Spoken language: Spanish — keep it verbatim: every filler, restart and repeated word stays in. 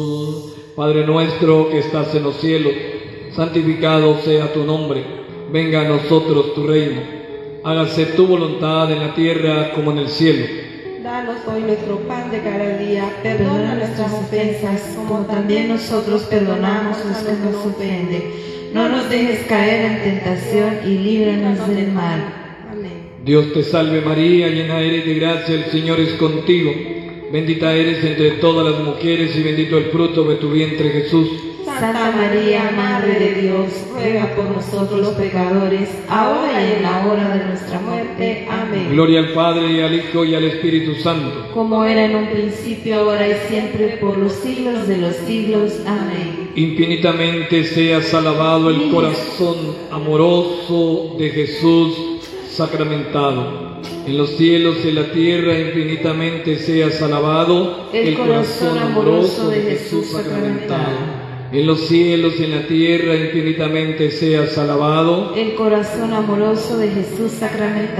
Padre nuestro que estás en los cielos, santificado sea tu nombre. Venga a nosotros tu reino. Hágase tu voluntad en la tierra como en el cielo. Danos hoy nuestro pan de cada día. Perdona nuestras ofensas, como también nosotros perdonamos a los que nos ofenden. No nos dejes caer en tentación y líbranos del mal. Amén. Dios te salve María, llena eres de gracia, el Señor es contigo. Bendita eres entre todas las mujeres y bendito el fruto de tu vientre, Jesús. Santa María, Madre de Dios, ruega por nosotros los pecadores, ahora y en la hora de nuestra muerte. Amén. Gloria al Padre, y al Hijo, y al Espíritu Santo. Como era en un principio, ahora y siempre, por los siglos de los siglos. Amén. Infinitamente seas alabado el corazón amoroso de Jesús sacramentado. En los cielos y en la tierra infinitamente seas alabado el corazón amoroso de Jesús sacramentado. En los cielos y en la tierra infinitamente seas alabado el corazón amoroso de Jesús sacramentado.